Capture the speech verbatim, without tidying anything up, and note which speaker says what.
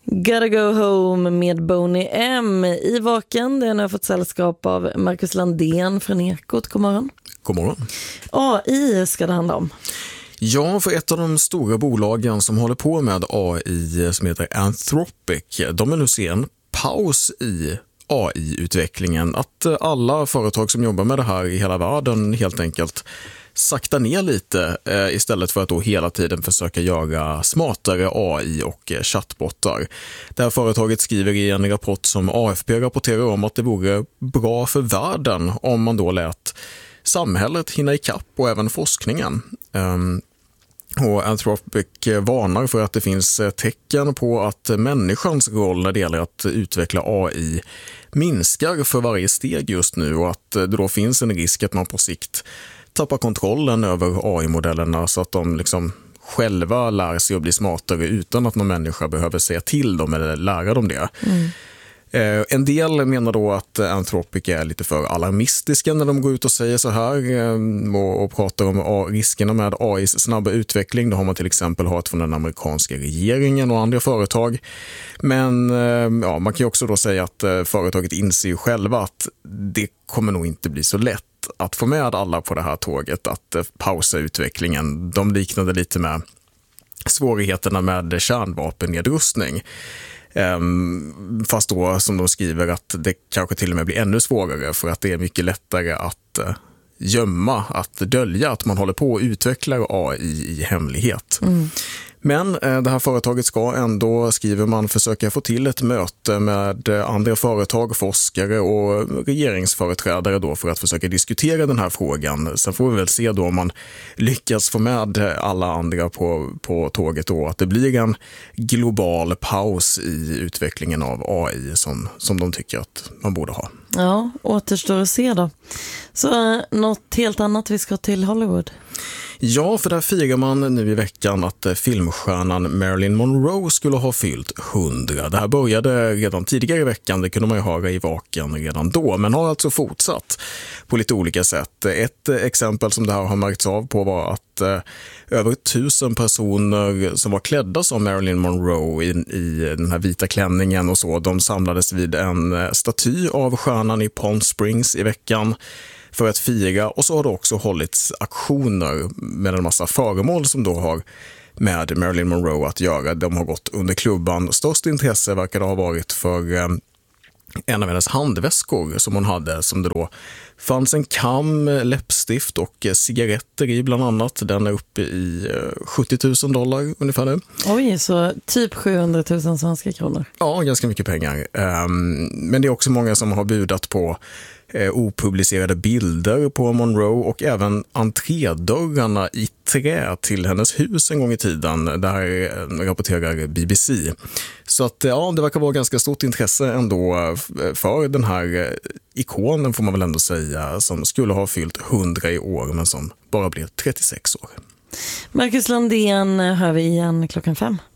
Speaker 1: Gotta go home med Boney M i Vaken. Det har jag fått sällskap av Marcus Landén från Ekot. God morgon.
Speaker 2: God morgon.
Speaker 1: A I ska det handla om.
Speaker 2: Ja, för ett av de stora bolagen som håller på med A I som heter Anthropic, de är nu ser en paus i A I-utvecklingen. Att alla företag som jobbar med det här i hela världen helt enkelt sakta ner lite eh, istället för att då hela tiden försöka göra smartare A I och eh, chattbottar. Det här företaget skriver i en rapport som A F P rapporterar om att det vore bra för världen om man då lät samhället hinna ikapp och även forskningen. Um, Och Anthropic varnar för att det finns tecken på att människans roll när det gäller att utveckla A I minskar för varje steg just nu och att det då finns en risk att man på sikt tappar kontrollen över A I-modellerna så att de liksom själva lär sig att bli smartare utan att någon människa behöver säga till dem eller lära dem det. Mm. Eh, en del menar då att Anthropic är lite för alarmistiska när de går ut och säger så här eh, och, och pratar om A- riskerna med A I:s snabba utveckling. Det har man till exempel hört från den amerikanska regeringen och andra företag. Men eh, ja, man kan ju också då säga att eh, företaget inser ju själva att det kommer nog inte bli så lätt att få med alla på det här tåget att eh, pausa utvecklingen. De liknade lite med svårigheterna med kärnvapennedrustning. Um, fast då som de skriver att det kanske till och med blir ännu svårare för att det är mycket lättare att uh, gömma, att dölja att man håller på att utveckla A I i hemlighet. Mm. Men eh, det här företaget ska ändå, skriver man, försöka få till ett möte med andra företag, forskare och regeringsföreträdare då för att försöka diskutera den här frågan. Sen får vi väl se då om man lyckas få med alla andra på, på tåget då, att det blir en global paus i utvecklingen av A I som, som de tycker att man borde ha.
Speaker 1: Ja, återstår att se då. Så något helt annat, vi ska till Hollywood.
Speaker 2: Ja, för där firar man nu i veckan att filmstjärnan Marilyn Monroe skulle ha fyllt hundra. Det här började redan tidigare i veckan, det kunde man ju höra i Vaken redan då, men har alltså fortsatt på lite olika sätt. Ett exempel som det här har märkts av på var att eh, över tusen personer som var klädda som Marilyn Monroe i, i den här vita klänningen och så, de samlades vid en staty av stjärnan i Palm Springs i veckan för att fira, och så har det också hållits aktioner med en massa föremål som då har med Marilyn Monroe att göra. De har gått under klubban. Störst intresse verkar det ha varit för eh, en av hennes handväskor som hon hade, som det då fanns en kam, läppstift och cigaretter i bland annat. Den är uppe i eh, sjuttio tusen dollar ungefär nu.
Speaker 1: Oj, så typ sjuhundratusen svenska kronor.
Speaker 2: Ja, ganska mycket pengar. Um, men det är också många som har budat på eh, opublicerade bilder på Monroe och även entrédörrarna i trä till hennes hus en gång i tiden. Där rapporterar B B C. Så att ja, det verkar vara ganska stort intresse ändå för den här ikonen, får man väl ändå säga, som skulle ha fyllt hundra i år men som bara blev trettiosex år.
Speaker 1: Marcus Landén hör vi igen klockan fem.